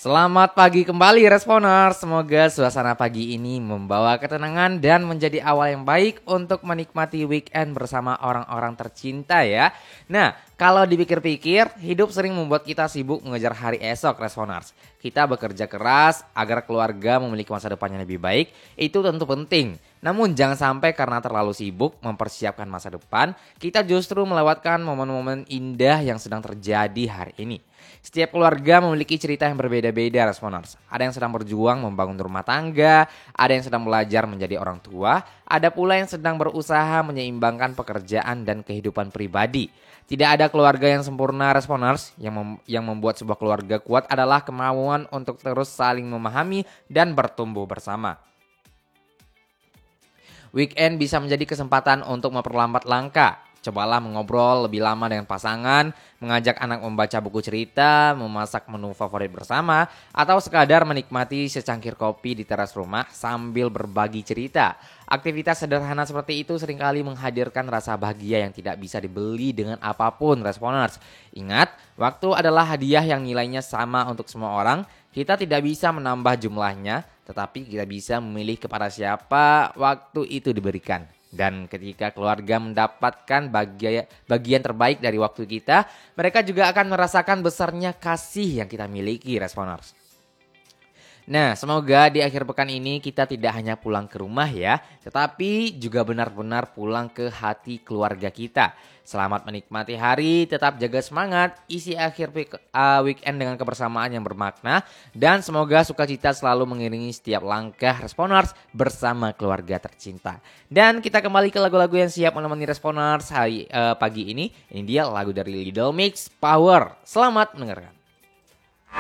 Selamat pagi kembali Responers. Semoga suasana pagi ini membawa ketenangan dan menjadi awal yang baik untuk menikmati weekend bersama orang-orang tercinta ya. Nah, kalau dipikir-pikir, hidup sering membuat kita sibuk mengejar hari esok Responers. Kita bekerja keras agar keluarga memiliki masa depan yang lebih baik, itu tentu penting. Namun jangan sampai karena terlalu sibuk mempersiapkan masa depan, kita justru melewatkan momen-momen indah yang sedang terjadi hari ini. Setiap keluarga memiliki cerita yang berbeda-beda Responers. Ada yang sedang berjuang membangun rumah tangga, ada yang sedang belajar menjadi orang tua, ada pula yang sedang berusaha menyeimbangkan pekerjaan dan kehidupan pribadi. Tidak ada keluarga yang sempurna Responers, yang membuat sebuah keluarga kuat adalah kemauan untuk terus saling memahami dan bertumbuh bersama. Weekend bisa menjadi kesempatan untuk memperlambat langkah. Cobalah mengobrol lebih lama dengan pasangan, mengajak anak membaca buku cerita, memasak menu favorit bersama, atau sekadar menikmati secangkir kopi di teras rumah sambil berbagi cerita. Aktivitas sederhana seperti itu seringkali menghadirkan rasa bahagia yang tidak bisa dibeli dengan apapun Responers. Ingat, waktu adalah hadiah yang nilainya sama untuk semua orang. Kita tidak bisa menambah jumlahnya, tetapi kita bisa memilih kepada siapa waktu itu diberikan. Dan ketika keluarga mendapatkan bagian terbaik dari waktu kita, mereka juga akan merasakan besarnya kasih yang kita miliki Responers. Nah, semoga di akhir pekan ini kita tidak hanya pulang ke rumah ya, tetapi juga benar-benar pulang ke hati keluarga kita. Selamat menikmati hari, tetap jaga semangat, isi akhir weekend dengan kebersamaan yang bermakna, dan semoga sukacita selalu mengiringi setiap langkah Responers bersama keluarga tercinta. Dan kita kembali ke lagu-lagu yang siap menemani Responers pagi ini. Ini dia lagu dari Little Mix, Power. Selamat mendengarkan.